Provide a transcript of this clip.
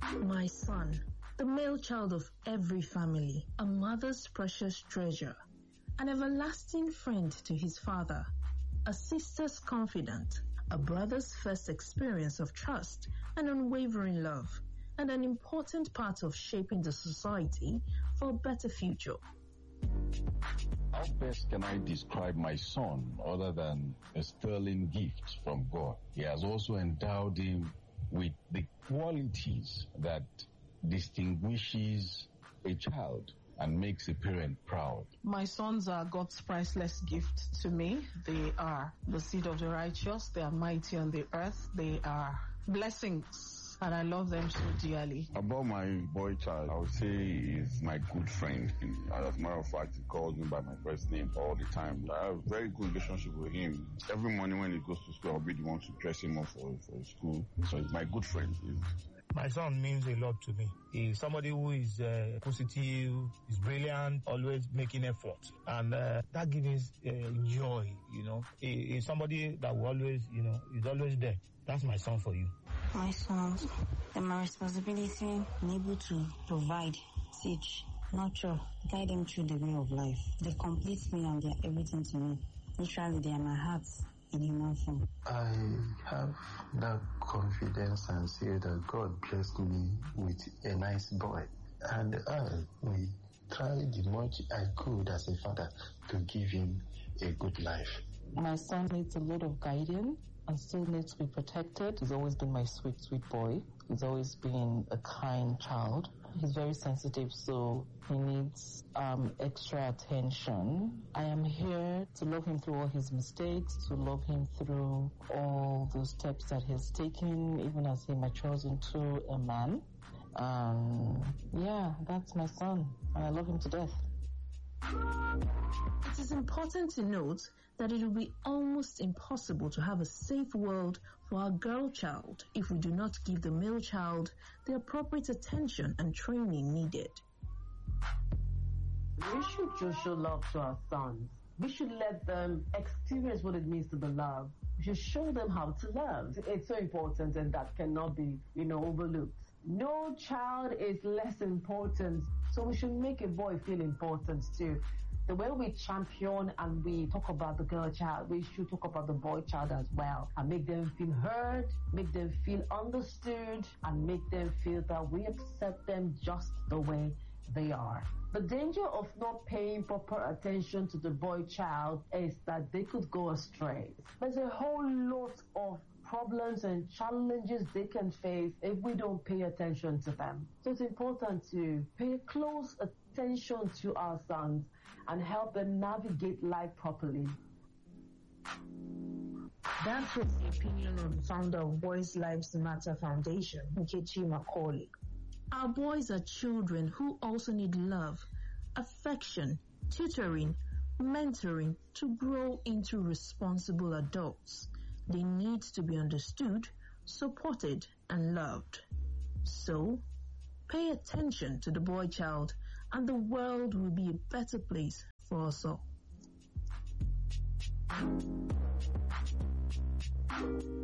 My son, the male child of every family, a mother's precious treasure, an everlasting friend to his father, a sister's confidant, a brother's first experience of trust and unwavering love, and an important part of shaping the society for a better future. How best can I describe my son other than a sterling gift from God? He has also endowed him with the qualities that distinguishes a child and makes a parent proud. My sons are God's priceless gift to me. They are the seed of the righteous. They are mighty on the earth. They are blessings, and I love them so dearly. About my boy child, I would say he's my good friend. As a matter of fact, he calls me by my first name all the time. I have a very good relationship with him. Every morning when he goes to school, I'll be the one to dress him up for school. So he's my good friend. My son means a lot to me. He's somebody who is positive, is brilliant, always making effort. And that gives joy, He's somebody that will always, is always there. That's my son for you. My sons, they're my responsibility, and able to provide, teach, nurture, guide them through the way of life. They complete me and they're everything to me. Literally, they are my heart in human form. I have that confidence and say that God blessed me with a nice boy. And we tried the much I could as a father to give him a good life. My son needs a lot of guidance and still needs to be protected. He's always been my sweet, sweet boy. He's always been a kind child. He's very sensitive, so he needs extra attention. I am here to love him through all his mistakes, to love him through all the steps that he's taken, even as he matures into a man. That's my son, and I love him to death. It is important to note that it will be almost impossible to have a safe world for our girl child if we do not give the male child the appropriate attention and training needed. We should just show love to our sons. We should let them experience what it means to be loved. We should show them how to love. It's so important, and that cannot be, overlooked. No child is less important, so we should make a boy feel important too. The way we champion and we talk about the girl child, we should talk about the boy child as well, and make them feel heard, make them feel understood, and make them feel that we accept them just the way they are. The danger of not paying proper attention to the boy child is that they could go astray. There's a whole lot of problems and challenges they can face if we don't pay attention to them. So it's important to pay close attention to our sons and help them navigate life properly. That was the opinion of the founder of Boys Lives Matter Foundation, Nkechi Macaulay. Our boys are children who also need love, affection, tutoring, mentoring to grow into responsible adults. They need to be understood, supported, and loved. So, pay attention to the boy child, and the world will be a better place for us all.